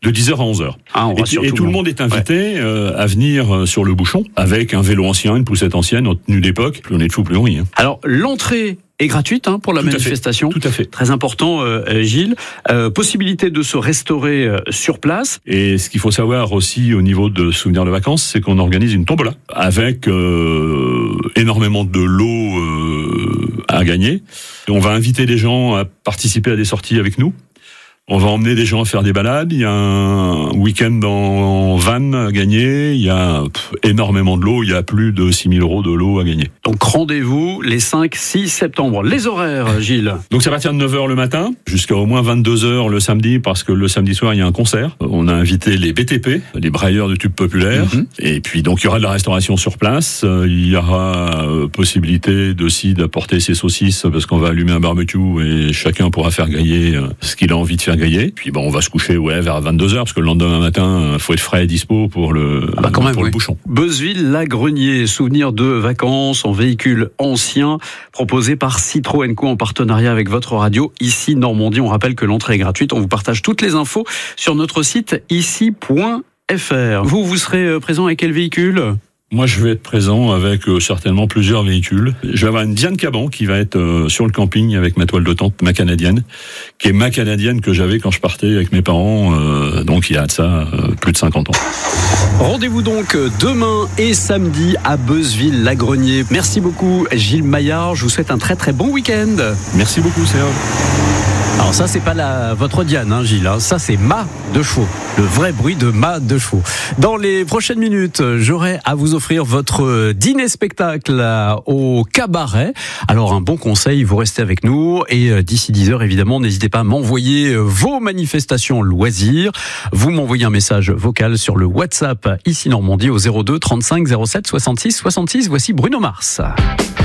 de 10h à 11h. Ah, et tout le monde est invité à venir sur le bouchon avec un vélo ancien, une poussette ancienne, en tenue d'époque. Plus on est de fou, plus on rit. Alors, l'entrée est gratuite pour la manifestation. Tout à fait. Très important, Gilles. Possibilité de se restaurer sur place. Et ce qu'il faut savoir aussi au niveau de souvenirs de vacances, c'est qu'on organise une tombola avec énormément de lots à gagner. Et on va inviter les gens à participer à des sorties avec nous. On va emmener des gens à faire des balades. Il y a un week-end en van à gagner. Il y a énormément de lots. Il y a plus de 6 000 € de lots à gagner. Donc rendez-vous les 5-6 septembre. Les horaires, Gilles? Donc c'est à partir de 9h le matin jusqu'à au moins 22h le samedi, parce que le samedi soir il y a un concert. On a invité les BTP, les brailleurs de tubes populaires. Et puis donc il y aura de la restauration sur place. Il y aura possibilité aussi d'apporter ses saucisses, parce qu'on va allumer un barbecue et chacun pourra faire griller ce qu'il a envie de faire griller. Puis on va se coucher vers 22h, parce que le lendemain matin faut être frais et dispo pour le bouchon. Beuzeville-Lagrenier, souvenir de vacances en véhicule ancien, proposé par Citroën Co en partenariat avec votre radio ici Normandie. On rappelle que l'entrée est gratuite. On vous partage toutes les infos sur notre site ici.fr. Vous serez présent avec quel véhicule? Moi, je vais être présent avec certainement plusieurs véhicules. Je vais avoir une Diane Caban qui va être sur le camping avec ma toile de tente, ma canadienne, qui est ma canadienne que j'avais quand je partais avec mes parents, donc il y a de ça plus de 50 ans. Rendez-vous donc demain et samedi à Beuzeville-Lagrenier. Merci beaucoup Gilles Maillard, je vous souhaite un très très bon week-end. Merci beaucoup Serge. Alors ça, c'est pas votre Diane, Gilles. Ça, c'est mât de chevaux. Le vrai bruit de mât de chevaux. Dans les prochaines minutes, j'aurai à vous offrir votre dîner-spectacle au cabaret. Alors, un bon conseil, vous restez avec nous. Et d'ici 10h, évidemment, n'hésitez pas à m'envoyer vos manifestations loisirs. Vous m'envoyez un message vocal sur le WhatsApp ici Normandie au 02 35 07 66 66. Voici Bruno Mars.